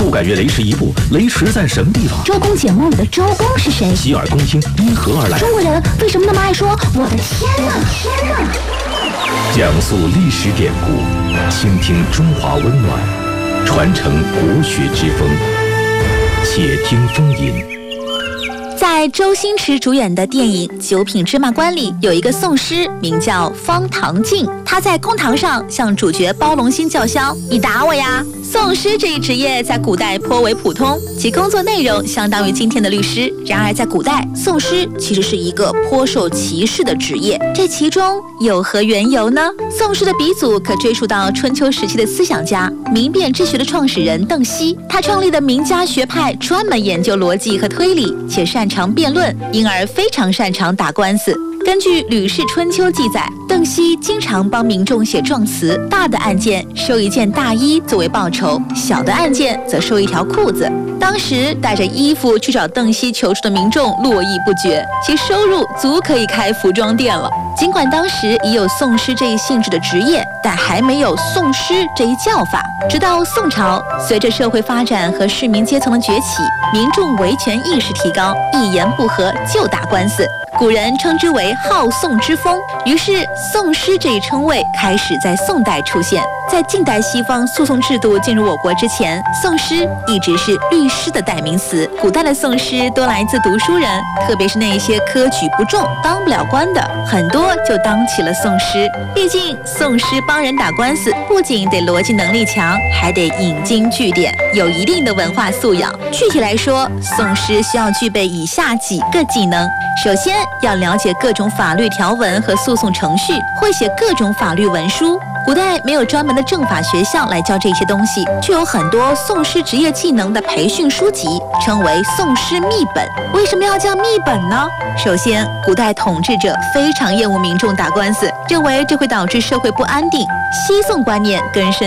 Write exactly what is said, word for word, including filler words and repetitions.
不敢越雷池一步，雷池在什么地方？ 周公解梦里的周公是谁？ 洗耳恭听因何而来？ 中国人为什么那么爱说我的天哪？天哪！ 讲述历史典故，倾听中华温暖，传承国学之风。且听风吟。 在周星驰主演的电影《九品芝麻官》里，有一个颂师名叫方唐镜，他在公堂上向主角包龙星叫嚣：“你打我呀！”颂师这一职业在古代颇为普通，其工作内容相当于今天的律师。然而在古代，颂师其实是一个颇受歧视的职业，这其中有何缘由呢？颂师的鼻祖可追溯到春秋时期的思想家明辨之学的创始人邓析，他创立的名家学派专门研究逻辑和推理，且擅长辩论，因而非常擅长打官司。根据《吕氏春秋》记载，邓析经常帮民众写状词，大的案件收一件大衣作为报酬，小的案件则收一条裤子。当时带着衣服去找邓析求助的民众络绎不绝，其收入足可以开服装店了。尽管当时已有颂师这一性质的职业，但还没有颂师这一叫法。直到宋朝，随着社会发展和市民阶层的崛起，民众维权意识提高，一言不合就打官司。古人称之为好讼之风，于是讼师这一称谓开始在宋代出现。在近代西方诉讼制度进入我国之前，讼师一直是律师的代名词。古代的讼师多来自读书人，特别是那些科举不中、当不了官的，很多就当起了讼师。毕竟讼师帮人打官司，不仅得逻辑能力强，还得引经据典，有一定的文化素养。具体来说，讼师需要具备以下几个技能：首先，要了解各种法律条文和诉讼程序，会写各种法律文书。古代没有专门的政法学校来教这些东西，却有很多讼师职业技能的培训书籍，称为讼师秘本。为什么要叫秘本呢？首先，古代统治者非常厌恶民众打官司，认为这会导致社会不安定。西宋观念根深